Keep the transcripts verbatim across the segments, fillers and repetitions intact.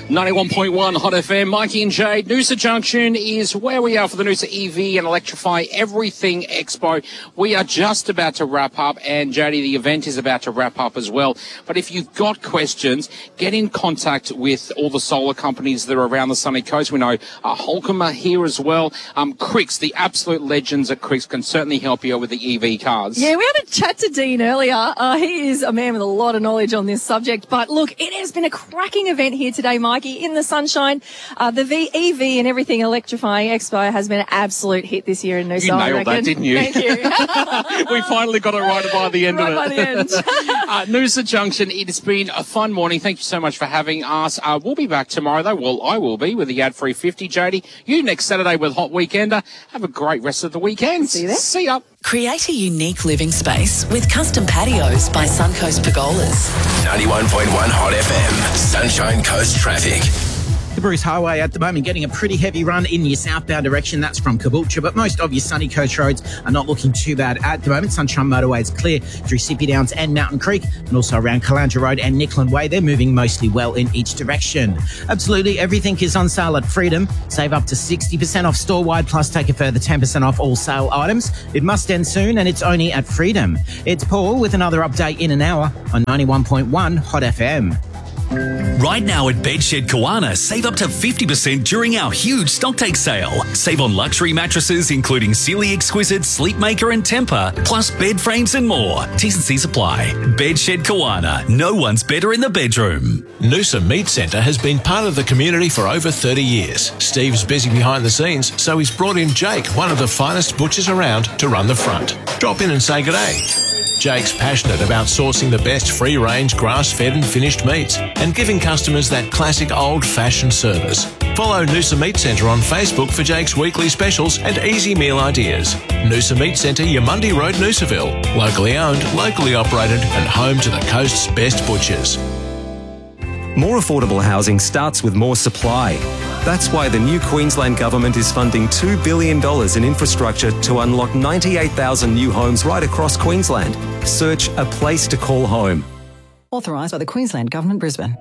ninety-one point one Hot F M, Mikey and Jade. Noosa Junction is where we are for the Noosa E V and Electrify Everything Expo. We are just about to wrap up, and Jade, the event is about to wrap up as well. But if you've got questions, get in contact with all the solar companies that are around the sunny coast. We know uh, Holcomb are here as well. Um, Cricks, the absolute legends at Cricks, can certainly help you with the E V cars. Yeah, we had a chat to Dean earlier. Uh, he is a man with a lot of knowledge on this subject. But look, it has been a cracking event here today, Mike. In the sunshine, uh, the v- E V and Everything Electrifying Expo has been an absolute hit this year in Noosa. You nailed that, didn't you? Thank you. We finally got it right by the end right of it. by the end. uh, Noosa Junction, it has been a fun morning. Thank you so much for having us. Uh, we'll be back tomorrow, though. Well, I will be with the Ad Free fifty. Jodie, you next Saturday with Hot Weekender. Have a great rest of the weekend. See you there. See ya. Create a unique living space with custom patios by Suncoast Pergolas. ninety-one point one Hot F M, Sunshine Coast Traffic. The Bruce Highway at the moment getting a pretty heavy run in your southbound direction. That's from Caboolture, but most of your sunny coast roads are not looking too bad at the moment. Sunshine Motorway is clear through Sippy Downs and Mountain Creek, and also around Caloundra Road and Nickland Way. They're moving mostly well in each direction. Absolutely everything is on sale at Freedom. Save up to sixty percent off store-wide, plus take a further ten percent off all sale items. It must end soon, and it's only at Freedom. It's Paul with another update in an hour on ninety-one point one Hot F M. Right now at Bedshed Kawana, save up to fifty percent during our huge stocktake sale. Save on luxury mattresses including Sealy Exquisite, Sleepmaker and Temper, plus bed frames and more. T's and C's apply. Bedshed Kawana. No one's better in the bedroom. Noosa Meat Centre has been part of the community for over thirty years. Steve's busy behind the scenes, so he's brought in Jake, one of the finest butchers around, to run the front. Drop in and say good day. Jake's passionate about sourcing the best free-range, grass-fed and finished meats and giving customers that classic old-fashioned service. Follow Noosa Meat Centre on Facebook for Jake's weekly specials and easy meal ideas. Noosa Meat Centre, Yamundi Road, Noosaville. Locally owned, locally operated and home to the coast's best butchers. More affordable housing starts with more supply. That's why the new Queensland Government is funding two billion dollars in infrastructure to unlock ninety-eight thousand new homes right across Queensland. Search A Place to Call Home. Authorised by the Queensland Government, Brisbane.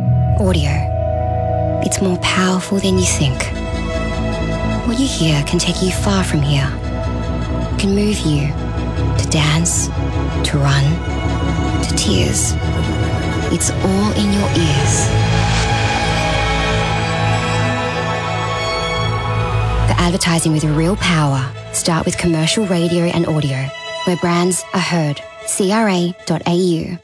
Audio. It's more powerful than you think. What you hear can take you far from here. It can move you to dance, to run, to tears. It's all in your ears. The advertising with real power. Start with commercial radio and audio, where brands are heard. C R A dot A U.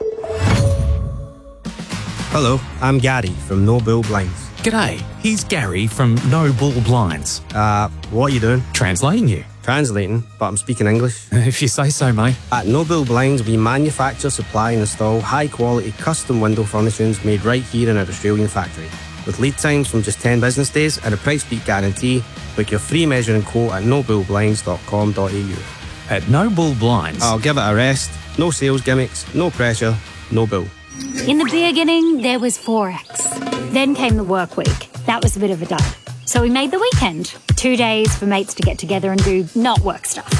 Hello, I'm Gary from No Bull Blinds. G'day, he's Gary from No Bull Blinds. Uh, what are you doing? Translating you. Translating, but I'm speaking English. If you say so, mate. At No Bull Blinds, we manufacture, supply and install high-quality custom window furnishings made right here in our Australian factory. With lead times from just ten business days and a price beat guarantee, book your free measuring quote at no bull blinds dot com dot a u. At No Bull Blinds. I'll give it a rest. No sales gimmicks, no pressure, no bull. In the beginning, there was Forex. Then came the work week. That was a bit of a dud. So we made the weekend. Two days for mates to get together and do not work stuff.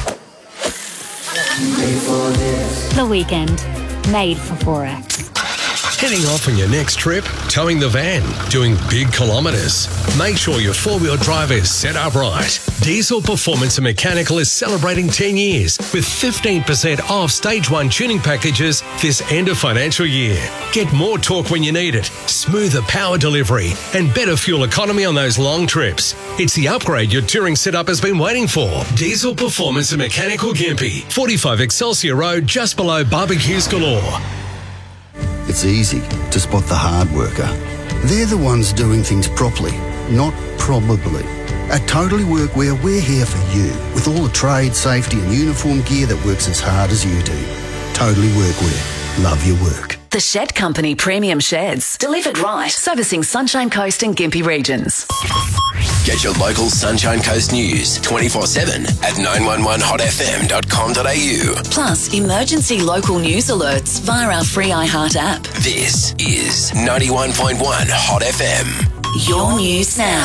The weekend. Made for Forex. Heading off on your next trip? Towing the van? Doing big kilometres? Make sure your four-wheel drive is set up right. Diesel Performance and Mechanical is celebrating ten years with fifteen percent off Stage one tuning packages this end of financial year. Get more torque when you need it, smoother power delivery and better fuel economy on those long trips. It's the upgrade your touring setup has been waiting for. Diesel Performance and Mechanical Gympie, forty-five Excelsior Road, just below Barbecues Galore. It's easy to spot the hard worker. They're the ones doing things properly, not probably. At Totally Workwear, we're here for you with all the trade, safety and uniform gear that works as hard as you do. Totally Workwear. Love your work. The Shed Company Premium Sheds. Delivered right. Servicing Sunshine Coast and Gympie regions. Get your local Sunshine Coast news twenty-four seven at nine one one hot f m dot com dot a u. Plus, emergency local news alerts via our free iHeart app. This is ninety-one point one Hot F M. Your news now.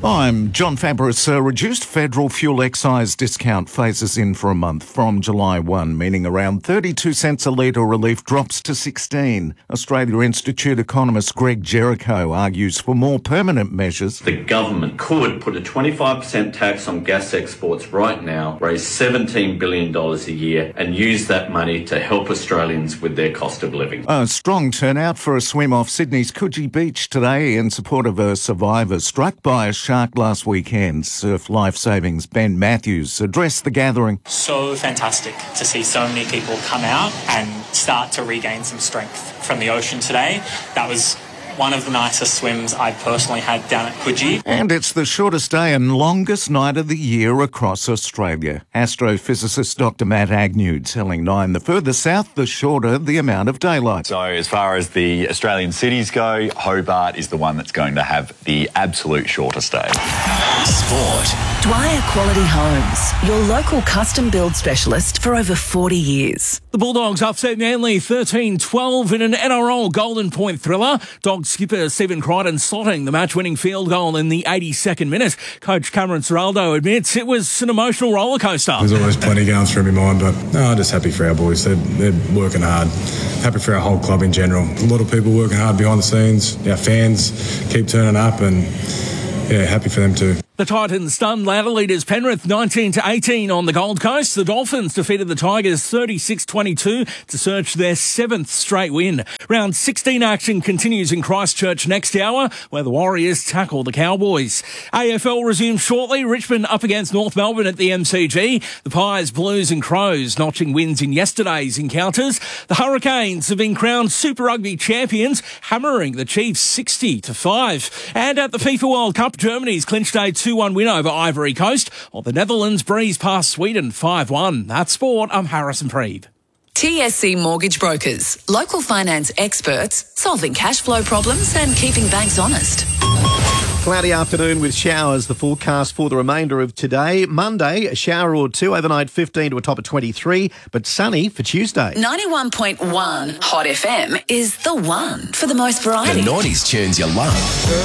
I'm John Fabris. A reduced federal fuel excise discount phases in for a month from July first, meaning around thirty-two cents a litre relief drops to sixteen. Australia Institute economist Greg Jericho argues for more permanent measures. The government could put a twenty-five percent tax on gas exports right now, raise seventeen billion dollars a year and use that money to help Australians with their cost of living. A strong turnout for a swim off Sydney's Coogee Beach today in support of a survivor struck by a shark last weekend. Surf Life Savings' Ben Matthews addressed the gathering. So fantastic to see so many people come out and start to regain some strength from the ocean today. That was one of the nicest swims I personally had down at Coogee. And it's the shortest day and longest night of the year across Australia. Astrophysicist Doctor Matt Agnew telling Nine the further south, the shorter the amount of daylight. So as far as the Australian cities go, Hobart is the one that's going to have the absolute shortest day. Sport. Dwyer Quality Homes, your local custom build specialist for over forty years. The Bulldogs upset Manly thirteen twelve in an N R L Golden Point thriller. Dog skipper Stephen Crichton slotting the match-winning field goal in the eighty-second minute. Coach Cameron Ciraldo admits it was an emotional roller coaster. There's always plenty going through my mind, but no, I'm just happy for our boys. They're, they're working hard. Happy for our whole club in general. A lot of people working hard behind the scenes. Our fans keep turning up, and yeah, happy for them too. The Titans stunned ladder leaders Penrith nineteen to eighteen on the Gold Coast. The Dolphins defeated the Tigers thirty-six twenty-two to search their seventh straight win. Round sixteen action continues in Christchurch next hour, where the Warriors tackle the Cowboys. A F L resumes shortly. Richmond up against North Melbourne at the M C G. The Pies, Blues and Crows notching wins in yesterday's encounters. The Hurricanes have been crowned Super Rugby champions, hammering the Chiefs sixty to five. And at the FIFA World Cup, Germany's clinched a two one win over Ivory Coast, while the Netherlands breeze past Sweden five one. That's sport. I'm Harrison Preeb. T S C Mortgage Brokers, local finance experts, solving cash flow problems and keeping banks honest. Cloudy afternoon with showers, the forecast for the remainder of today. Monday, a shower or two, overnight fifteen to a top of twenty-three, but sunny for Tuesday. ninety-one point one Hot F M is the one for the most variety. The nineties tunes you love.